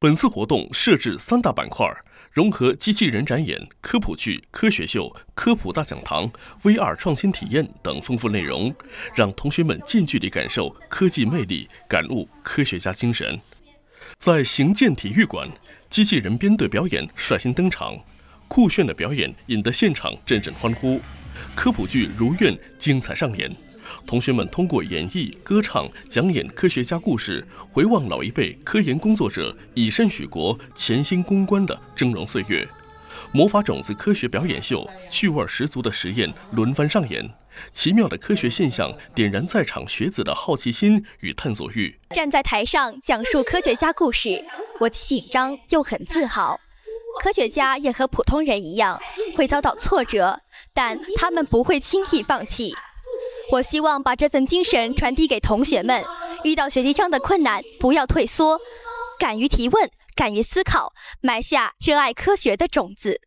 本次活动设置3大板块，融合机器人展演、科普剧、科学秀、科普大讲堂、VR 创新体验等丰富内容，让同学们近距离感受科技魅力，感悟科学家精神。在行健体育馆，机器人编队表演率先登场，酷炫的表演引得现场阵阵欢呼。科普剧《如愿》精彩上演。同学们通过演绎、歌唱、讲演科学家故事，回望老一辈科研工作者以身许国、潜心攻关的峥嵘岁月。魔法种子科学表演秀，趣味十足的实验轮番上演，奇妙的科学现象点燃在场学子的好奇心与探索欲。 站在台上讲述科学家故事，我既紧张又很自豪。科学家也和普通人一样，会遭到挫折，但他们不会轻易放弃。我希望把这份精神传递给同学们，遇到学习上的困难不要退缩，敢于提问，敢于思考，埋下热爱科学的种子。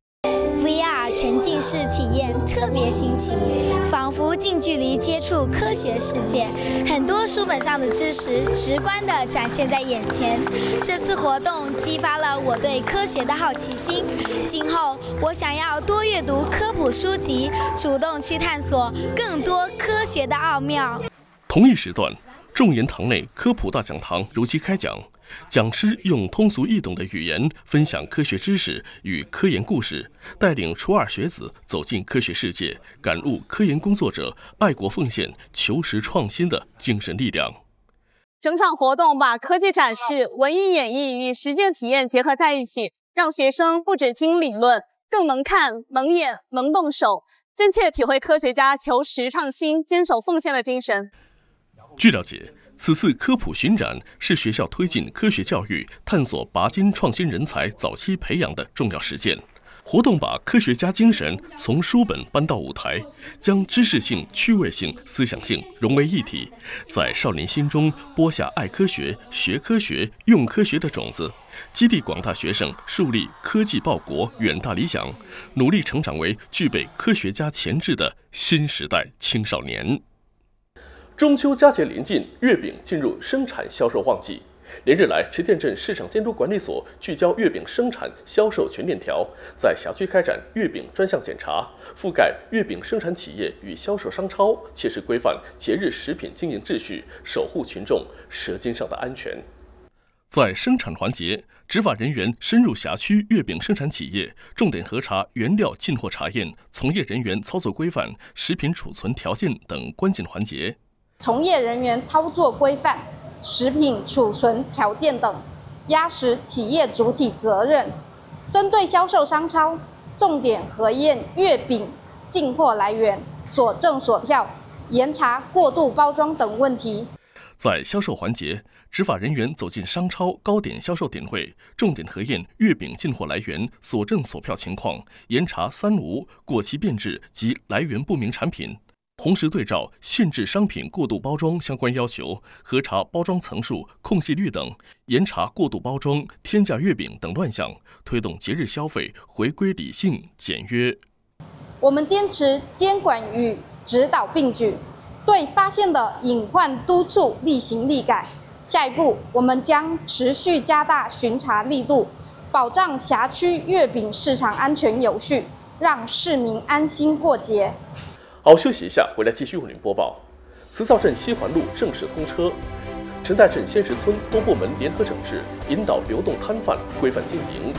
VR 沉浸式体验特别新奇，仿佛近距离接触科学世界，很多书本上的知识直观地展现在眼前。这次活动激发了我对科学的好奇心，今后我想要多阅读科普书籍，主动去探索更多科学的奥妙。 同一时段，众言堂内科普大讲堂如期开讲。讲师用通俗易懂的语言分享科学知识与科研故事，带领初2学子走进科学世界，感悟科研工作者爱国奉献、求实创新的精神力量。 整场活动把科技展示、文艺演绎与实践体验结合在一起，让学生不只听理论，更能看、能演、能动手，真切体会科学家求实创新、坚守奉献的精神。 据了解，此次科普巡展是学校推进科学教育、探索拔尖创新人才早期培养的重要实践。活动把科学家精神从书本搬到舞台，将知识性、趣味性、思想性融为一体，在少年心中播下爱科学、学科学、用科学的种子，激励广大学生树立科技报国远大理想，努力成长为具备科学家潜质的新时代青少年。中秋佳节临近，月饼进入生产销售旺季。连日来，池店镇市场监督管理所聚焦月饼生产销售全链条，在辖区开展月饼专项检查，覆盖月饼生产企业与销售商超，切实规范节日食品经营秩序，守护群众舌尖上的安全。在生产环节，执法人员深入辖区月饼生产企业，重点核查原料进货查验、从业人员操作规范、食品储存条件等关键环节。 从业人员操作规范、食品储存条件等，压实企业主体责任。针对销售商超，重点核验月饼进货来源、所证所票，严查过度包装等问题。在销售环节，执法人员走进商超、糕点销售点位，重点核验月饼进货来源、所证所票情况，严查3无、过期变质及来源不明产品。同时对照限制商品过度包装相关要求，核查包装层数、空隙率等，严查过度包装、天价月饼等乱象，推动节日消费回归理性简约。我们坚持监管与指导并举，对发现的隐患督促立行立改。下一步，我们将持续加大巡查力度，保障辖区月饼市场安全有序，让市民安心过节。好，休息一下，回来继续为您播报。慈灶镇西环路正式通车，陈代镇仙石村多部门联合整治，引导流动摊贩规范经营。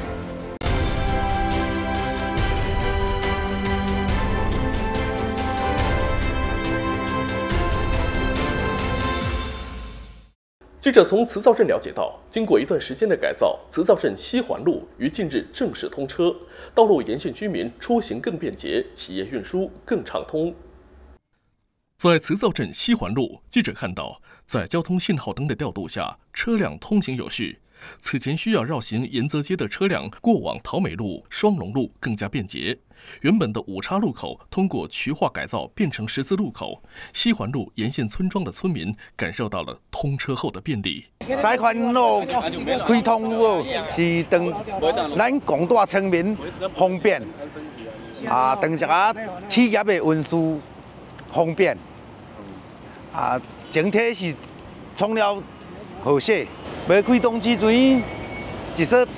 记者从慈灶镇了解到，经过一段时间的改造，慈灶镇西环路于近日正式通车，道路沿线居民出行更便捷，企业运输更畅通。在慈灶镇西环路，记者看到，在交通信号灯的调度下，车辆通行有序。此前需要绕行沿泽街的车辆过往桃美路、双龙路更加便捷。原本的5岔路口通过渠化改造变成十字路口，西环路沿线村庄的村民感受到了通车后的便利。 西环路开通后是让咱广大村民方便，等下企业的运输方便，整体是创了好势。要开通之前，一一说